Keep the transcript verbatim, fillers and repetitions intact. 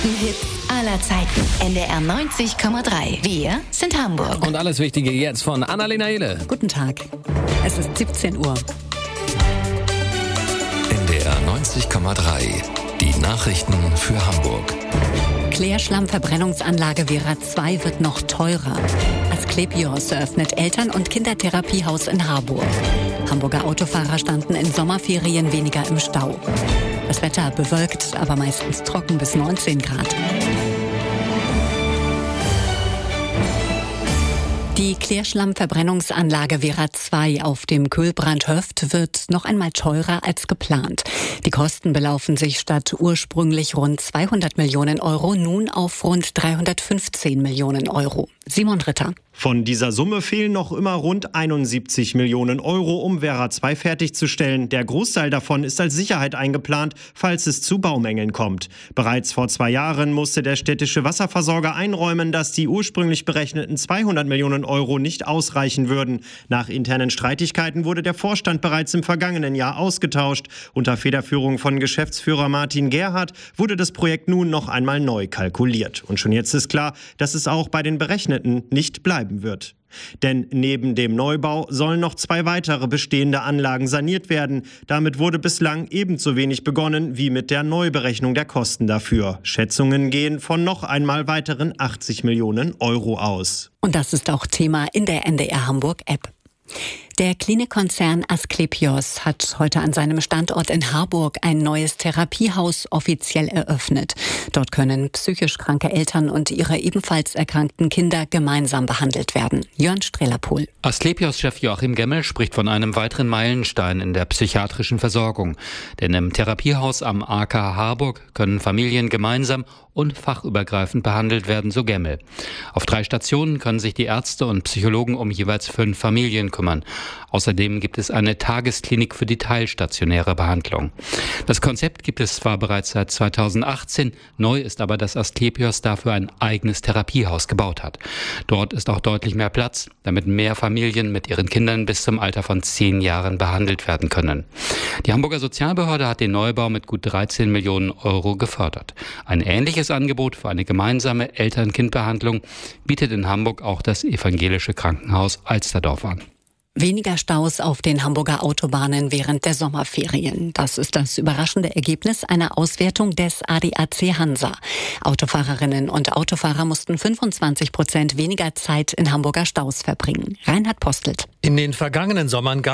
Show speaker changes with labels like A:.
A: Hits aller Zeiten. N D R neunzig Komma drei. Wir sind Hamburg.
B: Und alles Wichtige jetzt von Annalena Ehle.
C: Guten Tag. Es ist siebzehn Uhr.
D: N D R neunzig Komma drei. Die Nachrichten für Hamburg.
C: Klärschlammverbrennungsanlage Vera zwei wird noch teurer. Asklepios eröffnet Eltern- und Kindertherapiehaus in Harburg. Hamburger Autofahrer standen in Sommerferien weniger im Stau. Das Wetter bewölkt, aber meistens trocken bis neunzehn Grad. Die Klärschlammverbrennungsanlage Vera zwei auf dem Köhlbrandhöft wird noch einmal teurer als geplant. Die Kosten belaufen sich statt ursprünglich rund zweihundert Millionen Euro nun auf rund dreihundertfünfzehn Millionen Euro. Simon Ritter.
E: Von dieser Summe fehlen noch immer rund einundsiebzig Millionen Euro, um Vera zwei fertigzustellen. Der Großteil davon ist als Sicherheit eingeplant, falls es zu Baumängeln kommt. Bereits vor zwei Jahren musste der städtische Wasserversorger einräumen, dass die ursprünglich berechneten zweihundert Millionen Euro nicht ausreichen würden. Nach internen Streitigkeiten wurde der Vorstand bereits im vergangenen Jahr ausgetauscht. Unter Federführung von Geschäftsführer Martin Gerhardt wurde das Projekt nun noch einmal neu kalkuliert. Und schon jetzt ist klar, dass es auch bei den Berechneten nicht bleiben wird. Denn neben dem Neubau sollen noch zwei weitere bestehende Anlagen saniert werden. Damit wurde bislang ebenso wenig begonnen wie mit der Neuberechnung der Kosten dafür. Schätzungen gehen von noch einmal weiteren achtzig Millionen Euro aus.
C: Und das ist auch Thema in der N D R Hamburg App. Der Klinikkonzern Asklepios hat heute an seinem Standort in Harburg ein neues Therapiehaus offiziell eröffnet. Dort können psychisch kranke Eltern und ihre ebenfalls erkrankten Kinder gemeinsam behandelt werden. Jörn Strehler-Pohl.
F: Asklepios-Chef Joachim Gemmel spricht von einem weiteren Meilenstein in der psychiatrischen Versorgung. Denn im Therapiehaus am A K Harburg können Familien gemeinsam und fachübergreifend behandelt werden, so Gemmel. Auf drei Stationen können sich die Ärzte und Psychologen um jeweils fünf Familien kümmern. Außerdem gibt es eine Tagesklinik für die teilstationäre Behandlung. Das Konzept gibt es zwar bereits seit zweitausendachtzehn, neu ist aber, dass Asklepios dafür ein eigenes Therapiehaus gebaut hat. Dort ist auch deutlich mehr Platz, damit mehr Familien mit ihren Kindern bis zum Alter von zehn Jahren behandelt werden können. Die Hamburger Sozialbehörde hat den Neubau mit gut dreizehn Millionen Euro gefördert. Ein ähnliches Angebot für eine gemeinsame Eltern-Kind-Behandlung bietet in Hamburg auch das evangelische Krankenhaus Alsterdorf an.
C: Weniger Staus auf den Hamburger Autobahnen während der Sommerferien. Das ist das überraschende Ergebnis einer Auswertung des A D A C Hansa. Autofahrerinnen und Autofahrer mussten fünfundzwanzig Prozent weniger Zeit in Hamburger Staus verbringen. Reinhard Postelt.
G: In den vergangenen Sommern gab